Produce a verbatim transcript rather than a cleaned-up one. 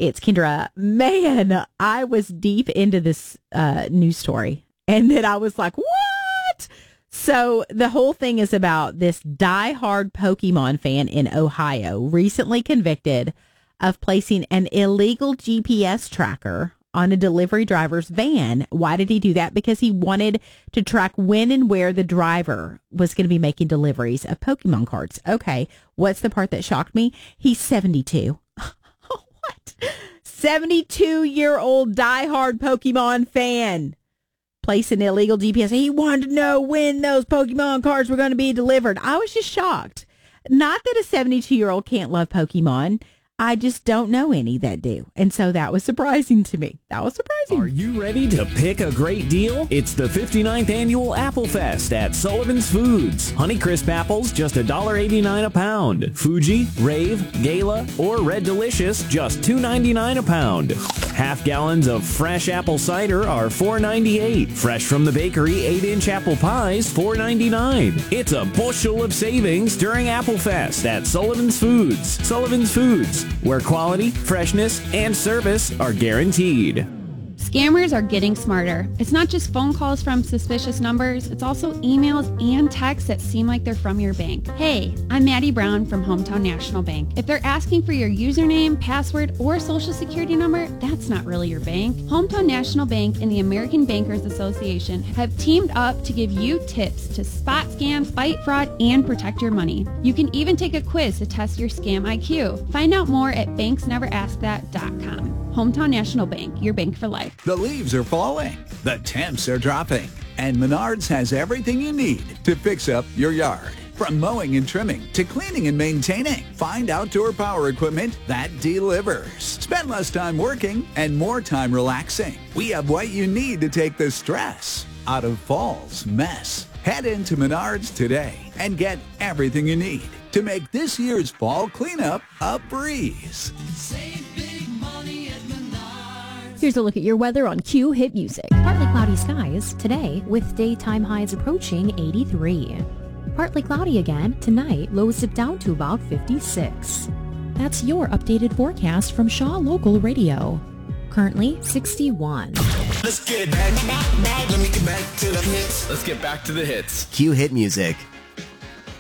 It's Kendra. Man, I was deep into this uh, news story, and then I was like, what? So the whole thing is about this diehard Pokemon fan in Ohio recently convicted of placing an illegal G P S tracker on a delivery driver's van. Why did he do that? Because he wanted to track when and where the driver was going to be making deliveries of Pokemon cards. Okay, what's the part that shocked me? He's seventy-two. What? seventy-two-year-old diehard Pokemon fan placing an illegal G P S. He wanted to know when those Pokemon cards were going to be delivered. I was just shocked. Not that a seventy-two-year-old can't love Pokemon. I just don't know any that do. And so that was surprising to me. That was surprising. Are you ready to pick a great deal? It's the fifty-ninth Annual Apple Fest at Sullivan's Foods. Honeycrisp apples, just one dollar eighty-nine a pound. Fuji, Rave, Gala, or Red Delicious, just two ninety-nine a pound. Half gallons of fresh apple cider are four ninety-eight. Fresh from the bakery, eight inch apple pies, four ninety-nine. It's a bushel of savings during Apple Fest at Sullivan's Foods. Sullivan's Foods, where quality, freshness, and service are guaranteed. Scammers are getting smarter. It's not just phone calls from suspicious numbers, it's also emails and texts that seem like they're from your bank. Hey, I'm Maddie Brown from Hometown National Bank. If they're asking for your username, password, or social security number, that's not really your bank. Hometown National Bank and the American Bankers Association have teamed up to give you tips to spot scams, fight fraud, and protect your money. You can even take a quiz to test your scam I Q. Find out more at banks never ask that dot com. Hometown National Bank, your bank for life. The leaves are falling, the temps are dropping, and Menards has everything you need to fix up your yard. From mowing and trimming to cleaning and maintaining, find outdoor power equipment that delivers. Spend less time working and more time relaxing. We have what you need to take the stress out of fall's mess. Head into Menards today and get everything you need to make this year's fall cleanup a breeze. Save big money at Menards. Here's a look at your weather on Q Hit Music. Partly cloudy skies today with daytime highs approaching eighty-three. Partly cloudy again tonight, lows dip down to about fifty-six. That's your updated forecast from Shaw Local Radio. Currently sixty-one. Let's get back, back, back. Let me get back to the hits. Let's get back to the hits. Q Hit Music.